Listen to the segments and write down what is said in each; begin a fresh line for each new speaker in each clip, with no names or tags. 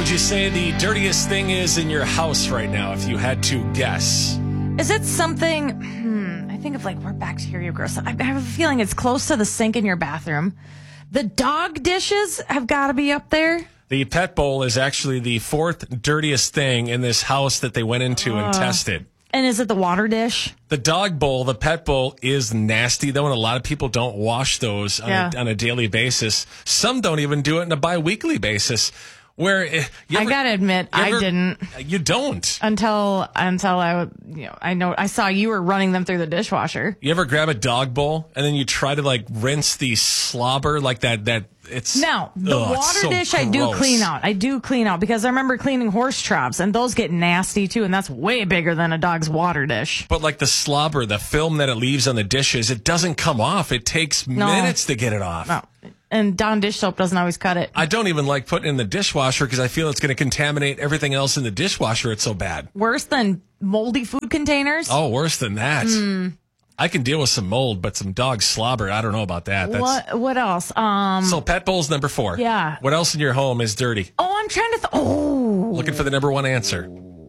would you say the dirtiest thing is in your house right now, if you had to guess?
Is it something, I think of like where bacteria grows. I have a feeling it's close to the sink in your bathroom. The dog dishes have got to be up there.
The pet bowl is actually the fourth dirtiest thing in this house that they went into and tested.
And is it the water dish?
The dog bowl, the pet bowl, is nasty, though, and a lot of people don't wash those on a daily basis. Some don't even do it on a bi-weekly basis. I
gotta admit, I didn't.
You don't
until I saw you were running them through the dishwasher.
You ever grab a dog bowl and then you try to like rinse the slobber like that? It's
no, the water dish.
Gross.
I do clean out because I remember cleaning horse troughs and those get nasty too, and that's way bigger than a dog's water dish.
But like the slobber, the film that it leaves on the dishes, it doesn't come off. It takes minutes to get it off.
No. And Dawn dish soap doesn't always cut it.
I don't even like putting it in the dishwasher because I feel it's going to contaminate everything else in the dishwasher. It's so bad.
Worse than moldy food containers?
Oh, worse than that. I can deal with some mold, but some dog slobber, I don't know about that.
What else?
So pet bowl's number 4.
Yeah.
What else in your home is dirty?
Oh, I'm trying to
Looking for the number 1 answer.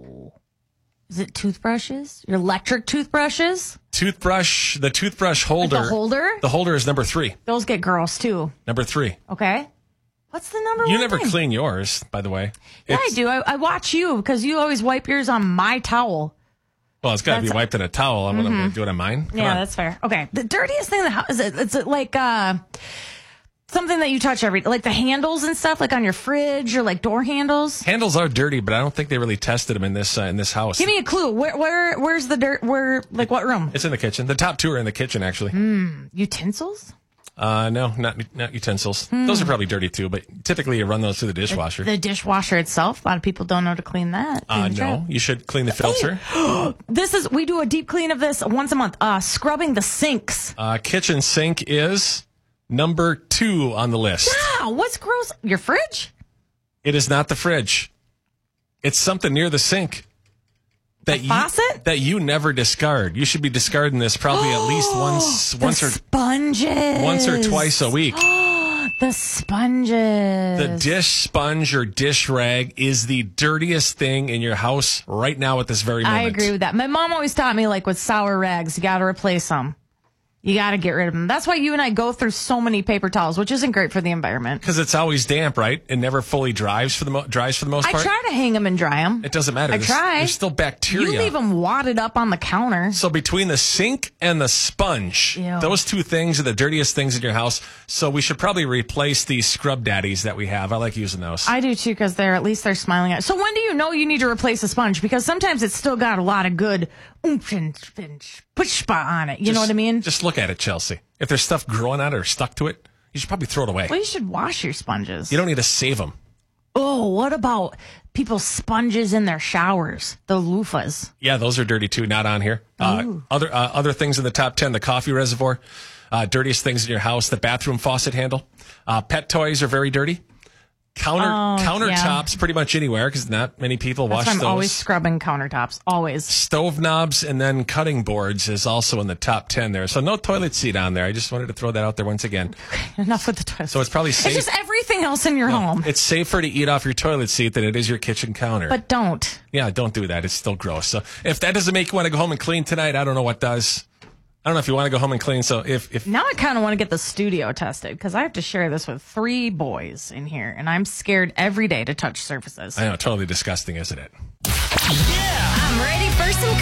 Is it toothbrushes? Your electric toothbrushes?
Toothbrush, the toothbrush holder.
Like the holder?
The holder is number 3.
Those get gross too.
Number 3.
Okay. What's the number 1
You never
thing?
clean yours, by the way.
Yeah, I do. I watch you because you always wipe yours on my towel.
Well, it's got to be wiped in a towel. I'm going to do it on mine. Come on.
That's fair. Okay. The dirtiest thing in the house is it's like something that you touch like the handles and stuff, like on your fridge or like door handles.
Handles are dirty, but I don't think they really tested them in this house.
Give me a clue. Where's the dirt? Like what room?
It's in the kitchen. The top 2 are in the kitchen, actually.
Utensils?
No, not utensils. Those are probably dirty too, but typically you run those through the dishwasher.
The dishwasher itself. A lot of people don't know to clean that.
No, you should clean the filter.
We do a deep clean of this once a month. Scrubbing the sinks.
Kitchen sink is number 2 on the list.
Wow, what's gross? Your fridge?
It is not the fridge. It's something near the sink.
Faucet?
That you never discard. You should be discarding this probably at least once or twice a week.
The sponges.
The dish sponge or dish rag is the dirtiest thing in your house right now at this very moment.
I agree with that. My mom always taught me, like with sour rags, you got to replace them. You got to get rid of them. That's why you and I go through so many paper towels, which isn't great for the environment.
Because it's always damp, right? It never fully dries for the most part.
I try to hang them and dry them.
It doesn't matter.
I try.
There's still bacteria.
You leave them wadded up on the counter.
So between the sink and the sponge, those 2 things are the dirtiest things in your house. So we should probably replace the scrub daddies that we have. I like using those.
I do too, because at least they're smiling at. So when do you know you need to replace a sponge? Because sometimes it's still got a lot of good oomph and push spot on it. You know what I mean?
Just look at it, Chelsea. If there's stuff growing on it or stuck to it, you should probably throw it away.
Well, you should wash your sponges.
You don't need to save them.
Oh, what about people's sponges in their showers? The loofahs.
Yeah, those are dirty too. Not on here. Other things in the top 10: the coffee reservoir, dirtiest things in your house, the bathroom faucet handle, pet toys are very dirty. Countertops, pretty much anywhere, because not many people wash those.
I'm always scrubbing countertops, always.
Stove knobs and then cutting boards is also in the top 10 there. So no toilet seat on there. I just wanted to throw that out there once again.
Enough with the toilet.
So it's probably safe.
It's just everything else in your home.
It's safer to eat off your toilet seat than it is your kitchen counter.
But don't.
Yeah, don't do that. It's still gross. So if that doesn't make you want to go home and clean tonight, I don't know what does. I don't know if you want to go home and clean. So if
now I kind of want to get the studio tested because I have to share this with 3 boys in here, and I'm scared every day to touch surfaces.
I know, totally disgusting, isn't it?
Yeah!